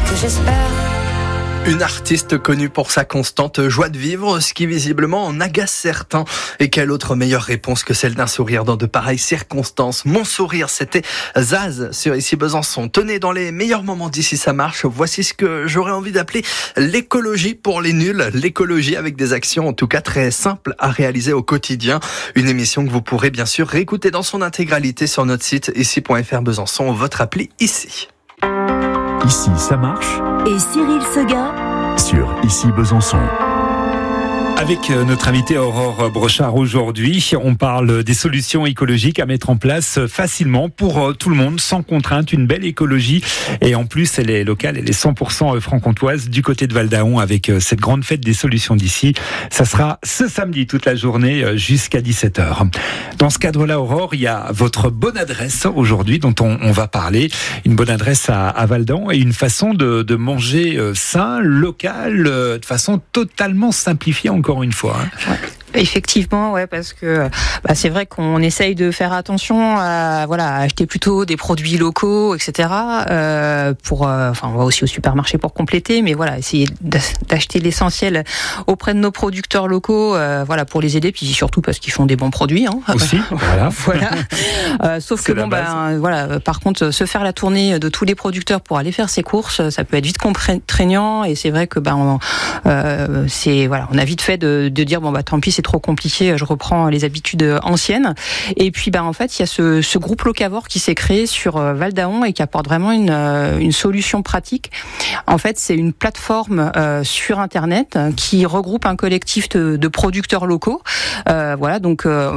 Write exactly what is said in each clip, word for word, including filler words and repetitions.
que j'espère. Une artiste connue pour sa constante joie de vivre, ce qui visiblement en agace certains. Et quelle autre meilleure réponse que celle d'un sourire dans de pareilles circonstances. Mon sourire, c'était Zaz sur Ici Besançon. Tenez, dans les meilleurs moments d'ici ça marche, voici ce que j'aurais envie d'appeler l'écologie pour les nuls. L'écologie avec des actions en tout cas très simples à réaliser au quotidien. Une émission que vous pourrez bien sûr réécouter dans son intégralité sur notre site ici point f r Besançon ou votre appli Ici. Ici, ça marche. Et Cyril Seguin Sur Ici Besançon. Avec notre invitée Aurore Brochard aujourd'hui, on parle des solutions écologiques à mettre en place facilement pour tout le monde, sans contrainte, une belle écologie. Et en plus, elle est locale, elle est cent pour cent franc-comtoise du côté de Val-d'Aon avec cette grande fête des solutions d'ici. Ça sera ce samedi toute la journée jusqu'à dix-sept heures. Dans ce cadre-là, Aurore, il y a votre bonne adresse aujourd'hui dont on, on va parler. Une bonne adresse à, à Val-d'Aon et une façon de, de manger sain, local, de façon totalement simplifiée encore une fois. Hein. Ouais. Effectivement, ouais, parce que bah, c'est vrai qu'on essaye de faire attention à voilà à acheter plutôt des produits locaux, et cetera. Euh, pour, euh, enfin, on va aussi au supermarché pour compléter, mais voilà, essayer d'acheter l'essentiel auprès de nos producteurs locaux, euh, voilà, pour les aider, puis surtout parce qu'ils font des bons produits. Hein. Aussi, voilà. voilà. Euh, sauf c'est que bon, ben, voilà, par contre, se faire la tournée de tous les producteurs pour aller faire ses courses, ça peut être vite contraignant, et c'est vrai que ben, on, euh, c'est voilà, on a vite fait de, de dire bon bah tant pis. C'est trop compliqué, je reprends les habitudes anciennes. Et puis, bah, en fait, il y a ce, ce groupe locavore qui s'est créé sur Val-d'Aon et qui apporte vraiment une, une solution pratique. En fait, c'est une plateforme euh, sur Internet qui regroupe un collectif de, de producteurs locaux. Euh, voilà, donc, euh,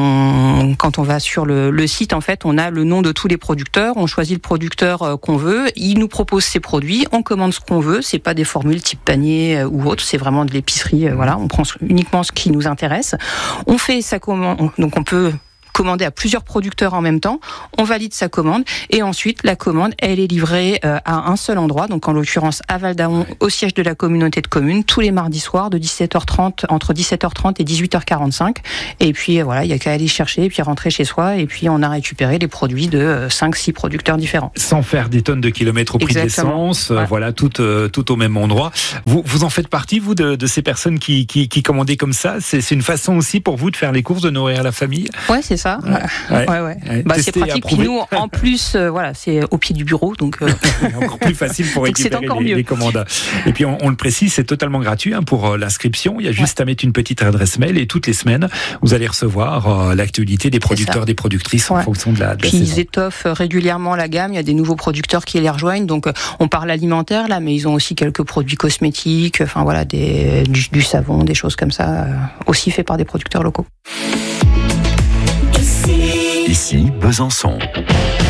on, quand on va sur le, le site, en fait, on a le nom de tous les producteurs. On choisit le producteur euh, qu'on veut. Il nous propose ses produits. On commande ce qu'on veut. C'est pas des formules type panier euh, ou autre. C'est vraiment de l'épicerie. Euh, voilà, on prend uniquement ce qui nous intéresse. On fait sa commande, donc on peut commander à plusieurs producteurs en même temps, on valide sa commande et ensuite la commande elle est livrée euh, à un seul endroit, donc en l'occurrence à Val-d'Aon, au siège de la communauté de communes, tous les mardis soirs de dix-sept heures trente, entre dix-sept heures trente et dix-huit heures quarante-cinq, et puis euh, voilà, il y a qu'à aller chercher et puis rentrer chez soi et puis on a récupéré les produits de euh, cinq six producteurs différents. Sans faire des tonnes de kilomètres au prix Exactement. d'essence, ouais. voilà, tout, euh, tout au même endroit. Vous, vous en faites partie, vous, de, de ces personnes qui, qui, qui commandaient comme ça? C'est, c'est une façon aussi pour vous de faire les courses, de nourrir la famille? Ouais, c'est ça. Ouais. Ouais. Ouais, ouais. Ouais. Bah, c'est pratique. Puis nous, en plus, euh, voilà, c'est au pied du bureau, donc euh... encore plus facile pour récupérer les, les commandes. Et puis on, on le précise, c'est totalement gratuit hein, pour euh, l'inscription. Il y a juste ouais. à mettre une petite adresse mail et toutes les semaines, vous allez recevoir euh, l'actualité des producteurs, des productrices ouais. en fonction de la, de la Puis saison. Ils étoffent régulièrement la gamme. Il y a des nouveaux producteurs qui les rejoignent. Donc euh, on parle alimentaire là, mais ils ont aussi quelques produits cosmétiques. Enfin voilà, des, du, du savon, des choses comme ça, euh, aussi fait par des producteurs locaux. Ici, Besançon.